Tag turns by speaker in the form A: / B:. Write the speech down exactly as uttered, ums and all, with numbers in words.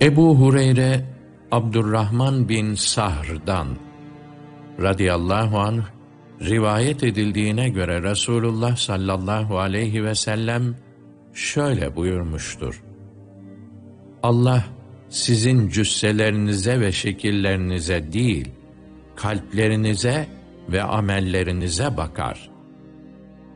A: Ebu Hureyre, Abdurrahman bin Sahr'dan radıyallahu anh rivayet edildiğine göre Resulullah sallallahu aleyhi ve sellem şöyle buyurmuştur: Allah sizin cüsselerinize ve şekillerinize değil, kalplerinize ve amellerinize bakar.